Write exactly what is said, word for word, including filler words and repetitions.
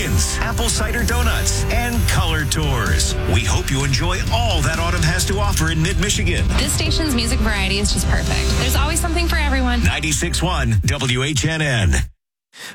pumpkins, apple cider donuts, and color tours. We hope you enjoy all that autumn has to offer in mid-Michigan. This station's music variety is just perfect. There's always something for everyone. ninety-six point one W H N N.